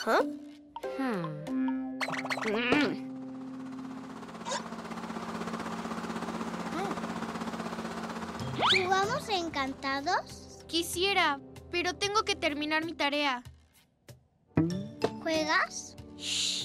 Ajá. ¿Jugamos Encantados? Quisiera, pero tengo que terminar mi tarea. ¿Juegas? Shh.